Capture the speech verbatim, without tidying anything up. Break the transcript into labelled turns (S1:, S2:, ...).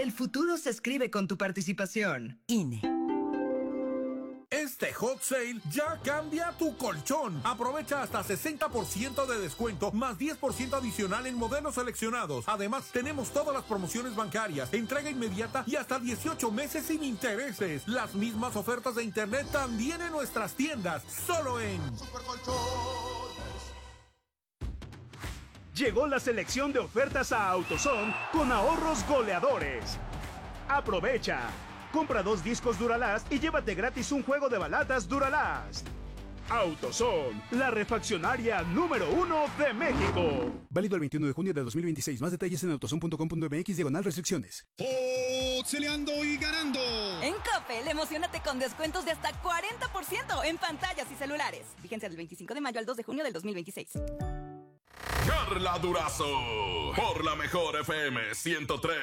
S1: El futuro se escribe con tu participación. I N E.
S2: Este Hot Sale ya cambia tu colchón. Aprovecha hasta sesenta por ciento de descuento más diez por ciento adicional en modelos seleccionados. Además, tenemos todas las promociones bancarias, entrega inmediata y hasta dieciocho meses sin intereses. Las mismas ofertas de internet también en nuestras tiendas, solo en
S3: Llegó la selección de ofertas a AutoZone con ahorros goleadores. Aprovecha. Compra dos discos Duralast y llévate gratis un juego de baladas Duralast. AutoZone, la refaccionaria número uno de México.
S4: Válido el veintiuno de junio de dos mil veintiséis. Más detalles en autozone punto com punto m x diagonal restricciones.
S5: ¡Celeando y ganando!
S6: En Coppel, emocionate con descuentos de hasta cuarenta por ciento en pantallas y celulares. Vigencia del veinticinco de mayo al dos de junio del dos mil veintiséis.
S7: Carla Durazo, por la mejor F M ciento tres